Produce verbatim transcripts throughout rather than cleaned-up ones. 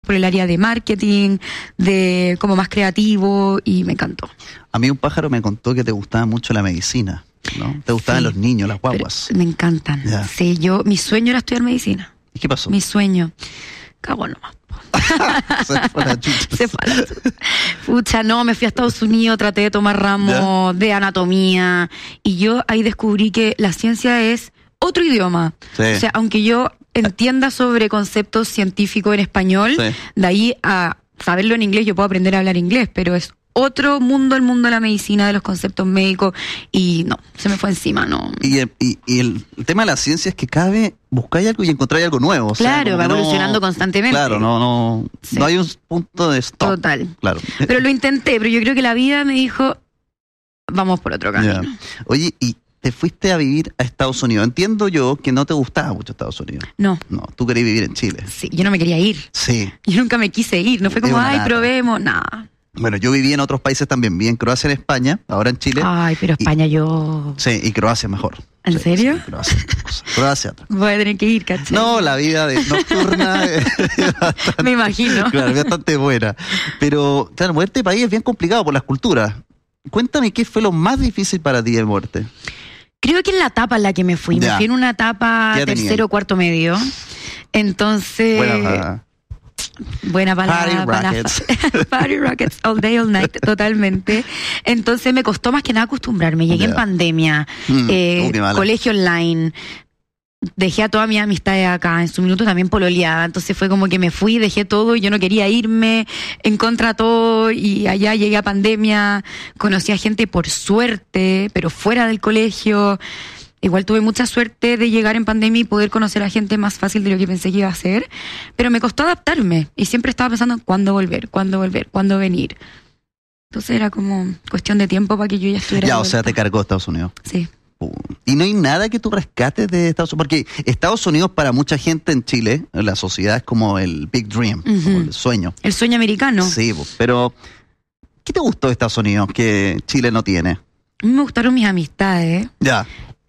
por el área de marketing, de como más creativo, y me encantó. A mí un pájaro me contó que te gustaba mucho la medicina, ¿no? Te gustaban sí, los niños, las guaguas. Me encantan. Ya. Sí, yo, mi sueño era estudiar medicina. ¿Y qué pasó? Mi sueño. Cago nomás. Se fue la chucha. Se fue la chucha. Pucha, no, me fui a Estados Unidos, traté de tomar ramos ¿Ya? de anatomía, y yo ahí descubrí que la ciencia es otro idioma. Sí. O sea, aunque yo entienda sobre conceptos científicos en español, sí. de ahí a saberlo en inglés, yo puedo aprender a hablar inglés, pero es otro mundo, el mundo de la medicina, de los conceptos médicos, y no, se me fue encima, no. Y, y, y el, el tema de la ciencia es que cada vez buscáis algo y encontráis algo nuevo. O sea, claro, va evolucionando no, constantemente. Claro, no, no, sí. no hay un punto de stop. Total. Claro. Pero lo intenté, pero yo creo que la vida me dijo, vamos por otro camino. Yeah. Oye, y te fuiste a vivir a Estados Unidos. Entiendo yo que no te gustaba mucho Estados Unidos. No. No, tú querías vivir en Chile. Sí, yo no me quería ir. Sí. Yo nunca me quise ir. No fue como, ay, lata. probemos, nada. Bueno, yo viví en otros países también. Viví en Croacia, en España, ahora en Chile. Ay, pero España y, yo... Sí, y Croacia mejor. ¿En sí, serio? Sí, Croacia, Croacia. Voy a tener que ir, ¿cachai? No, la vida de nocturna es bastante, me imagino. Claro, bastante buena. Pero, claro, moverte de país es bien complicado por las culturas. Cuéntame, ¿qué fue lo más difícil para ti de moverte? Creo que en la etapa en la que me fui, ya. me fui en una etapa tercero o cuarto medio. Entonces... Buena, buena palabra. Party Rockets. Party Rockets, all day, all night, totalmente. Entonces me costó más que nada acostumbrarme. Llegué yeah. en pandemia, mm, eh, colegio online. Dejé a todas mis amistades acá, en su minuto también pololeaba, entonces fue como que me fui, dejé todo y yo no quería irme, en contra de todo, y allá llegué a pandemia, conocí a gente por suerte, pero fuera del colegio. Igual tuve mucha suerte de llegar en pandemia y poder conocer a gente más fácil de lo que pensé que iba a ser, pero me costó adaptarme y siempre estaba pensando cuándo volver, cuándo volver, cuándo venir. Entonces era como cuestión de tiempo para que yo ya estuviera. Ya, o sea, te cargó Estados Unidos. Sí. Y no hay nada que tú rescates de Estados Unidos, porque Estados Unidos para mucha gente en Chile, la sociedad es como el big dream, uh-huh. como el sueño. El sueño americano. Sí, pero ¿qué te gustó de Estados Unidos que Chile no tiene? A mí me gustaron mis amistades. Ya.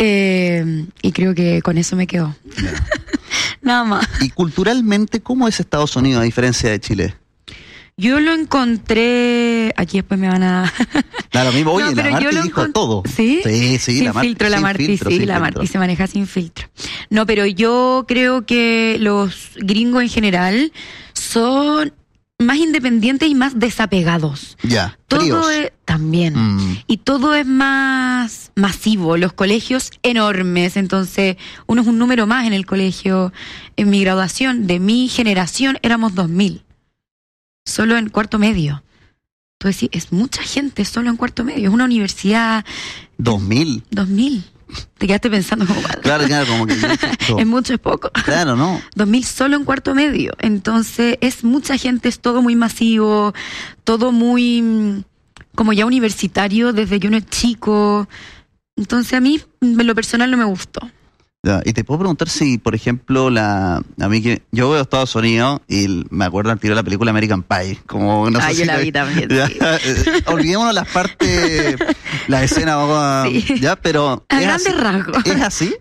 Eh, y creo que con eso me quedo. Ya. Nada más. ¿Y culturalmente cómo es Estados Unidos a diferencia de Chile? Yo lo encontré... Aquí después me van a... Claro, mismo, oye, no, la Marti dijo encont... todo. ¿Sí? Sí, sí. Sin la Marti, filtro, la Marti, filtro, sí, la Marti se maneja sin filtro. No, pero yo creo que los gringos en general son más independientes y más desapegados. Ya, todo fríos. Es, también. Mm. Y todo es más masivo, los colegios enormes, entonces uno es un número más en el colegio. En mi graduación, de mi generación, éramos dos mil. Solo en cuarto medio. Tú decís, es mucha gente solo en cuarto medio. Es una universidad. ¿Dos mil? Dos mil. Te quedaste pensando como... Claro, claro, como que... Es mucho, es poco. Claro, ¿no? Dos mil solo en cuarto medio. Entonces, es mucha gente, es todo muy masivo, todo muy... como ya universitario desde que uno es chico. Entonces, a mí, en lo personal, no me gustó. Ya, y te puedo preguntar si, por ejemplo, la a mí que yo veo Estados Unidos y me acuerdo al tiro de la película American Pie, como no sé ah, si yo la vi también. Ya, sí. eh, olvidémonos las partes, la escena, vamos a, sí. ya, pero a es grandes así, rasgos. ¿Es así?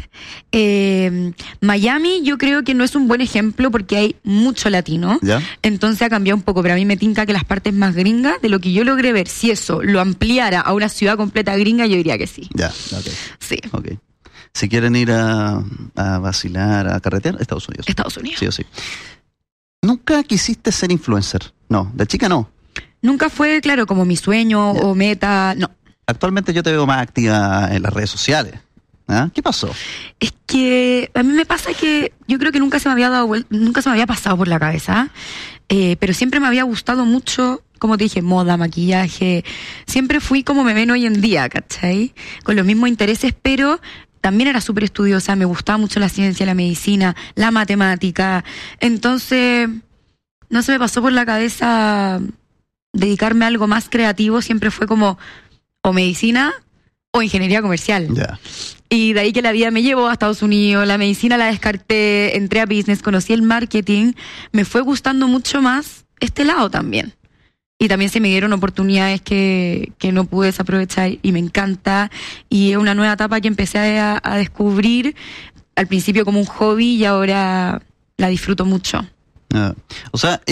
eh, Miami yo creo que no es un buen ejemplo porque hay mucho latino, ¿ya? Entonces ha cambiado un poco, pero a mí me tinca que las partes más gringas, de lo que yo logré ver, si eso lo ampliara a una ciudad completa gringa, yo diría que sí. Ya, ok. Sí. Ok. Si quieren ir a, a vacilar, a carretear, Estados Unidos. Estados Unidos. Sí o sí. ¿Nunca quisiste ser influencer? No, de chica no. Nunca fue, claro, como mi sueño yeah. o meta, no. Actualmente yo te veo más activa en las redes sociales. ¿Ah? ¿Qué pasó? Es que a mí me pasa que yo creo que nunca se me había dado vuelta, nunca se me había pasado por la cabeza, eh, pero siempre me había gustado mucho, como te dije, moda, maquillaje. Siempre fui como me ven hoy en día, ¿cachai? Con los mismos intereses, pero... También era súper estudiosa, me gustaba mucho la ciencia, la medicina, la matemática. Entonces, no se me pasó por la cabeza dedicarme a algo más creativo. Siempre fue como o medicina o ingeniería comercial. Yeah. Y de ahí que la vida me llevó a Estados Unidos. La medicina la descarté, entré a business, conocí el marketing. Me fue gustando mucho más este lado también. Y también se me dieron oportunidades que, que no pude desaprovechar y me encanta. Y es una nueva etapa que empecé a, a descubrir, al principio como un hobby y ahora la disfruto mucho. Uh, o sea...